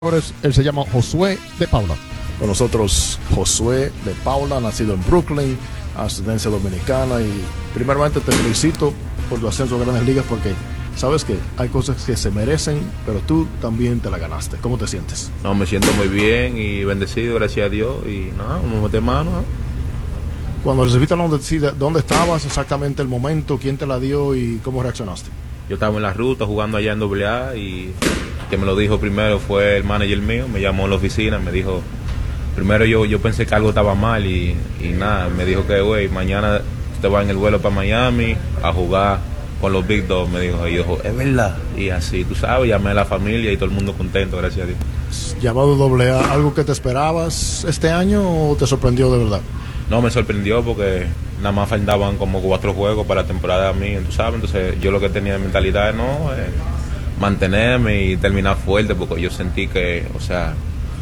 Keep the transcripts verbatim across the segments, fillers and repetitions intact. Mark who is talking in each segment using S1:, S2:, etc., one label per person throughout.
S1: Él se llama Josué de Paula.
S2: Con nosotros Josué de Paula, nacido en Brooklyn, ascendencia dominicana. Y primeramente te felicito por tu ascenso a Grandes Ligas, porque sabes que hay cosas que se merecen, pero tú también te la ganaste. ¿Cómo te sientes?
S3: No, me siento muy bien y bendecido, gracias a Dios. Y nada, uno mete mano. ¿eh?
S2: Cuando recibiste la noticia, ¿dónde estabas exactamente el momento? ¿Quién te la dio y cómo reaccionaste?
S3: Yo estaba en la ruta jugando allá en doble A y que me lo dijo primero fue el manager mío. Me llamó a la oficina, me dijo, primero yo, yo pensé que algo estaba mal y, y nada, me dijo que güey, mañana usted va en el vuelo para Miami a jugar con los Big Dogs, me dijo. Y yo, es verdad. Y así, tú sabes, llamé a la familia y todo el mundo contento, gracias a Dios.
S2: Llamado doble A, ¿algo que te esperabas este año o te sorprendió de verdad?
S3: No, me sorprendió porque nada más faltaban como cuatro juegos para la temporada a mí, tú sabes. Entonces yo lo que tenía de mentalidad no eh, mantenerme y terminar fuerte, porque yo sentí que, o sea,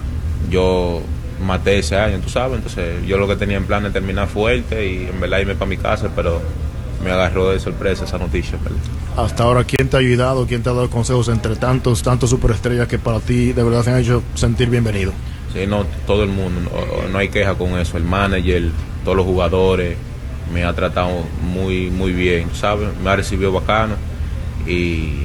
S3: yo maté ese año, tú sabes. Entonces yo lo que tenía en plan es terminar fuerte y en verdad irme para mi casa, pero me agarró de sorpresa esa noticia, ¿verdad?
S2: Hasta ahora, ¿quién te ha ayudado? ¿Quién te ha dado consejos entre tantos, tantos superestrellas que para ti de verdad te han hecho sentir bienvenido?
S3: Sí, no, todo el mundo, no, no hay queja con eso. El manager, todos los jugadores, me ha tratado muy, muy bien, ¿sabes? Me ha recibido bacano. Y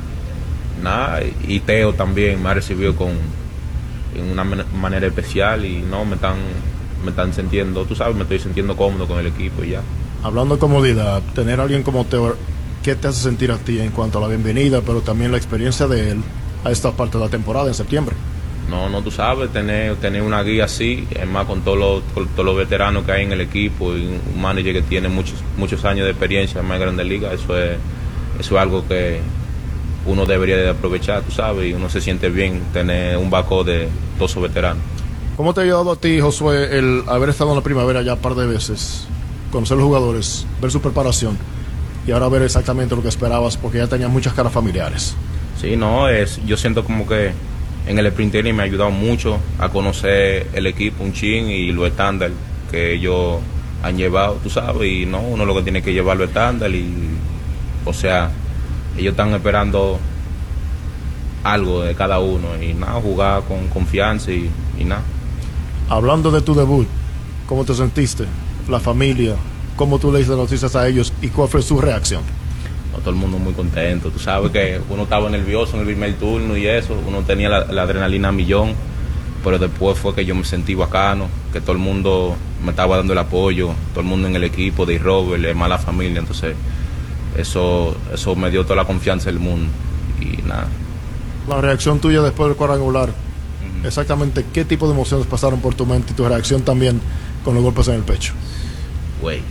S3: nada, y Teo también me ha recibido con en una manera especial y no, me están, me están sintiendo, tú sabes, me estoy sintiendo cómodo con el equipo y ya.
S2: Hablando de comodidad, tener a alguien como Teo, ¿qué te hace sentir a ti en cuanto a la bienvenida, pero también la experiencia de él a esta parte de la temporada en septiembre?
S3: No, no, tú sabes, tener, tener una guía así, es más con todos los, con todos los veteranos que hay en el equipo y un manager que tiene muchos, muchos años de experiencia en más Grandes Ligas, eso es, eso es algo que uno debería de aprovechar, tú sabes, y uno se siente bien tener un backup de todos esos veteranos.
S2: ¿Cómo te ha ayudado a ti, Josué, el haber estado en la primavera ya un par de veces, conocer los jugadores, ver su preparación y ahora ver exactamente lo que esperabas, porque ya tenías muchas caras familiares?
S3: Sí, no, es, yo siento como que en el sprint training me ha ayudado mucho a conocer el equipo, un chin y lo estándar que ellos han llevado, tú sabes, y no, uno lo que tiene que llevar lo estándar y, o sea, ellos están esperando algo de cada uno y nada, jugar con confianza y, y nada.
S2: Hablando de tu debut, ¿cómo te sentiste? La familia, ¿cómo tú le diste noticias a ellos y cuál fue su reacción?
S3: No, todo el mundo muy contento, tú sabes que uno estaba nervioso en el primer turno y eso, uno tenía la, la adrenalina a millón, pero después fue que yo me sentí bacano, que todo el mundo me estaba dando el apoyo, todo el mundo en el equipo, de Robert, de mala familia, entonces eso, eso me dio toda la confianza del mundo y nada.
S2: La reacción tuya después del cuadrangular, uh-huh. Exactamente qué tipo de emociones pasaron por tu mente y tu reacción también con los golpes en el pecho.
S3: Güey,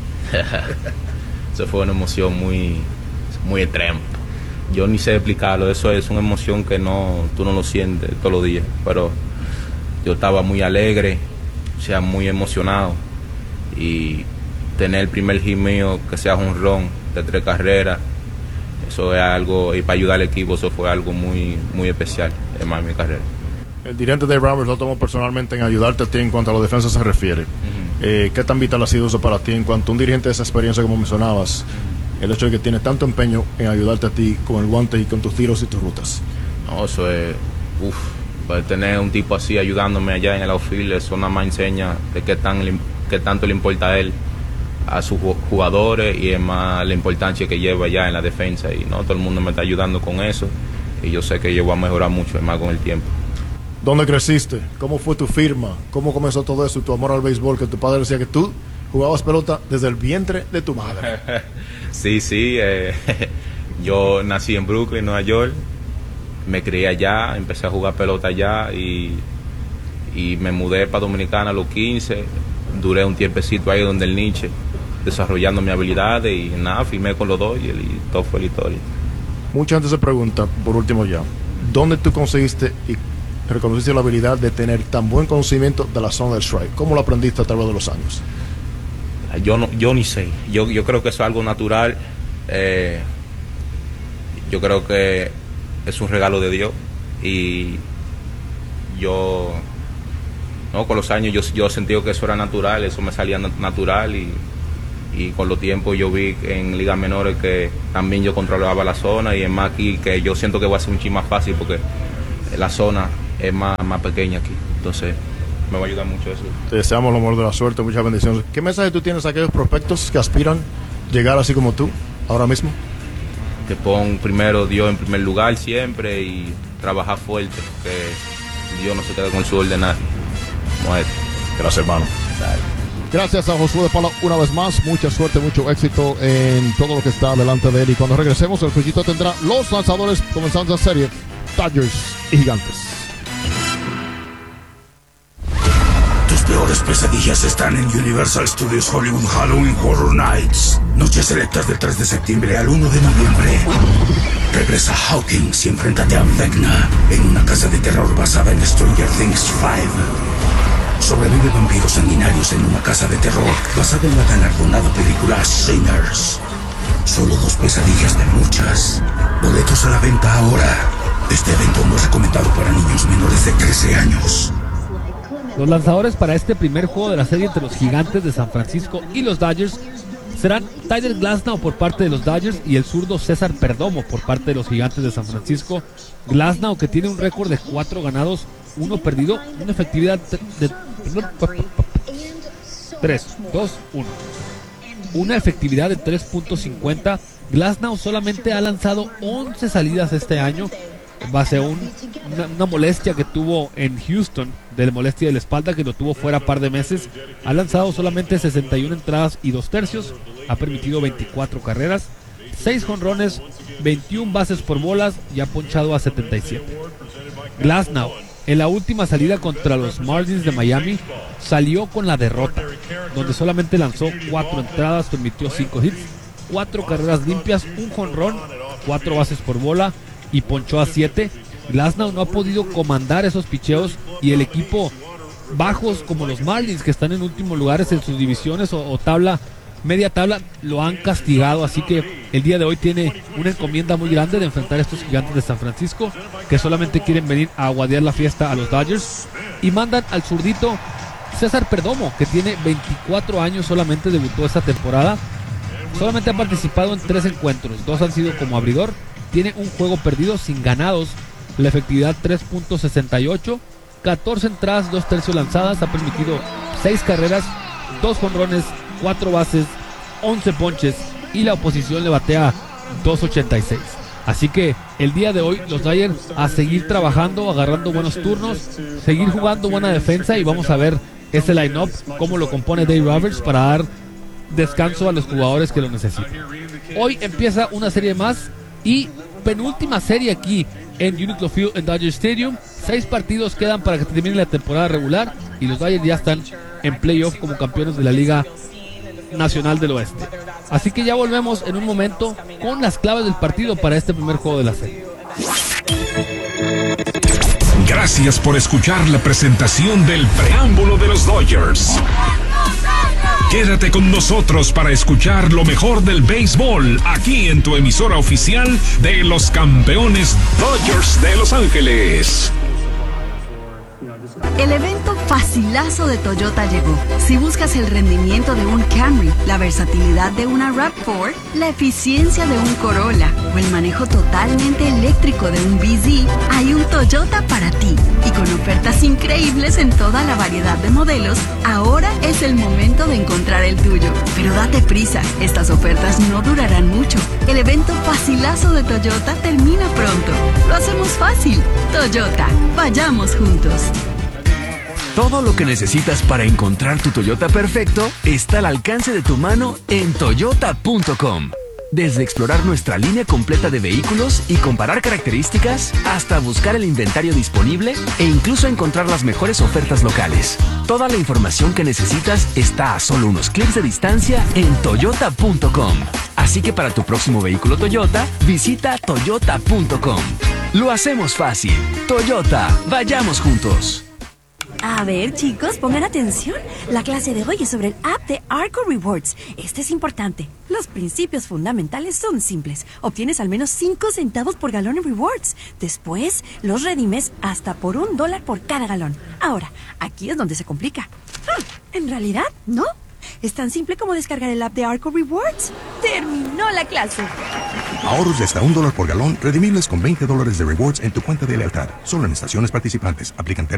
S3: eso fue una emoción muy, muy extrema. Yo ni sé explicarlo, eso es una emoción que no, tú no lo sientes todos los días, pero yo estaba muy alegre, o sea, muy emocionado, y tener el primer hit mío que sea un ron de tres carreras, eso es algo, y para ayudar al equipo, eso fue algo muy, muy especial en mi carrera.
S2: El dirigente Dave Roberts lo tomó personalmente en ayudarte a ti en cuanto a la defensa se refiere. Uh-huh. eh, ¿Qué tan vital ha sido eso para ti en cuanto a un dirigente de esa experiencia como mencionabas? Uh-huh. El hecho de que tiene tanto empeño en ayudarte a ti con el guante y con tus tiros y tus rutas.
S3: No, eso es, uff, para tener un tipo así ayudándome allá en el outfield, eso nada más enseña de qué, tan, qué tanto le importa a él, a sus jugadores, y es más la importancia que lleva allá en la defensa, y no todo el mundo me está ayudando con eso y yo sé que yo voy a mejorar mucho más con el tiempo.
S2: ¿Dónde creciste? ¿Cómo fue tu firma? ¿Cómo comenzó todo eso y tu amor al béisbol? Que tu padre decía que tú jugabas pelota desde el vientre de tu madre.
S3: Sí, sí, eh, yo nací en Brooklyn, Nueva York, me crié allá, empecé a jugar pelota allá y, y me mudé para Dominicana a los quince, duré un tiempecito ahí donde el Nietzsche, desarrollando mi habilidad y nada, firmé con los Dodgers y todo fue la historia.
S2: Mucha gente se pregunta, por último ya, ¿dónde tú conseguiste y reconociste la habilidad de tener tan buen conocimiento de la zona del strike? ¿Cómo lo aprendiste a través de los años?
S3: Yo no, yo ni sé, yo, yo creo que eso es algo natural, eh, yo creo que es un regalo de Dios y yo, no, con los años yo, yo he sentido que eso era natural, eso me salía natural y, y con los tiempos yo vi en ligas menores que también yo controlaba la zona y es más aquí que yo siento que va a ser un chin más fácil porque la zona es más, más pequeña aquí. Entonces, me va a ayudar mucho eso.
S2: Te deseamos lo mejor de la suerte, muchas bendiciones. ¿Qué mensaje tú tienes a aquellos prospectos que aspiran llegar así como tú, ahora mismo?
S3: Que pon primero Dios en primer lugar siempre y trabajar fuerte, que Dios no se queda con el sudor de nadie. Muerte.
S2: Gracias, hermano.
S3: Dale.
S1: Gracias a Josué de Paula una vez más. Mucha suerte, mucho éxito en todo lo que está delante de él. Y cuando regresemos, el Cuyito tendrá los lanzadores comenzando la serie Dodgers y Gigantes.
S4: Tus peores pesadillas están en Universal Studios Hollywood Halloween Horror Nights. Noches selectas del tres de septiembre al uno de noviembre. Regresa Hawkins y enfréntate a Vecna en una casa de terror basada en Stranger Things cinco. Sobrevive vampiros sanguinarios en una casa de terror basada en la galardonada película Sinners. Solo dos pesadillas de muchas. Boletos a la venta ahora. Este evento no es recomendado para niños menores de trece años.
S5: Los lanzadores para este primer juego de la serie entre los Gigantes de San Francisco y los Dodgers serán Tyler Glasnow por parte de los Dodgers y el zurdo César Perdomo por parte de los Gigantes de San Francisco. Glasnow, que tiene un récord de cuatro ganados, uno perdido, una efectividad de tres, dos, uno. Una efectividad de tres punto cincuenta. Glasnow solamente ha lanzado once salidas este año, base a un, una, una molestia que tuvo en Houston, de la molestia de la espalda que lo tuvo fuera par de meses. Ha lanzado solamente sesenta y una entradas y dos tercios, ha permitido veinticuatro carreras, seis jonrones, veintiuna bases por bolas y ha ponchado a setenta y siete. Glasnow, en la última salida contra los Marlins de Miami, salió con la derrota, donde solamente lanzó cuatro entradas, permitió cinco hits, cuatro carreras limpias, un jonrón, cuatro bases por bola y ponchó a siete. Glasnow no ha podido comandar esos picheos y el equipo bajos como los Marlins, que están en últimos lugares en sus divisiones o, o tabla, media tabla, lo han castigado. Así que el día de hoy tiene una encomienda muy grande de enfrentar a estos Gigantes de San Francisco, que solamente quieren venir a aguadear la fiesta a los Dodgers, y mandan al zurdito César Perdomo, que tiene veinticuatro años, solamente debutó esta temporada, solamente ha participado en tres encuentros, dos han sido como abridor, tiene un juego perdido sin ganados, la efectividad tres punto sesenta y ocho, catorce entradas, dos tercios lanzadas, ha permitido seis carreras, dos jonrones, cuatro bases, once ponches y la oposición le batea dos ochenta y seis. Así que el día de hoy los Dodgers a seguir trabajando, agarrando buenos turnos, seguir jugando buena defensa, y vamos a ver ese line-up, cómo lo compone Dave Roberts para dar descanso a los jugadores que lo necesitan. Hoy empieza una serie más y penúltima serie aquí en Uniqlo Field en Dodger Stadium. Seis partidos quedan para que termine la temporada regular y los Dodgers ya están en playoff como campeones de la Liga Nacional del Oeste. Así que ya volvemos en un momento con las claves del partido para este primer juego de la serie.
S4: Gracias por escuchar la presentación del preámbulo de los Dodgers. Quédate con nosotros para escuchar lo mejor del béisbol aquí en tu emisora oficial de los campeones Dodgers de Los Ángeles.
S6: El evento facilazo de Toyota llegó. Si buscas el rendimiento de un Camry, la versatilidad de una RAV cuatro, la eficiencia de un Corolla o el manejo totalmente eléctrico de un B Z, hay un Toyota para ti. Y con ofertas increíbles en toda la variedad de modelos, ahora es el momento de encontrar el tuyo. Pero date prisa, estas ofertas no durarán mucho. El evento facilazo de Toyota termina pronto. Lo hacemos fácil. Toyota, vayamos juntos.
S7: Todo lo que necesitas para encontrar tu Toyota perfecto está al alcance de tu mano en toyota punto com. Desde explorar nuestra línea completa de vehículos y comparar características, hasta buscar el inventario disponible e incluso encontrar las mejores ofertas locales. Toda la información que necesitas está a solo unos clics de distancia en toyota punto com. Así que para tu próximo vehículo Toyota, visita toyota punto com. Lo hacemos fácil. Toyota, vayamos juntos.
S8: A ver, chicos, pongan atención. La clase de hoy es sobre el app de Arco Rewards. Este es importante. Los principios fundamentales son simples. Obtienes al menos cinco centavos por galón en rewards. Después, los redimes hasta por un dólar por cada galón. Ahora, aquí es donde se complica. Hmm, en realidad, no. Es tan simple como descargar el app de Arco Rewards. ¡Terminó la clase!
S9: Ahorros de hasta un dólar por galón, redimibles con veinte dólares de rewards en tu cuenta de lealtad. Solo en estaciones participantes. Aplican términos